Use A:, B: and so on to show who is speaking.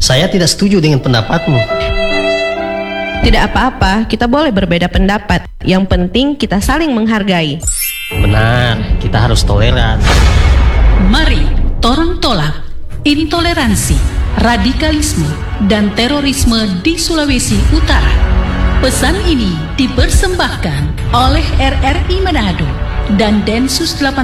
A: Saya tidak setuju dengan pendapatmu.
B: Tidak apa-apa, kita boleh berbeda pendapat. Yang penting kita saling menghargai.
A: Benar, kita harus toleran.
C: Mari torang tolak intoleransi, radikalisme, dan terorisme di Sulawesi Utara. Pesan ini dipersembahkan oleh RRI Manado dan Densus 8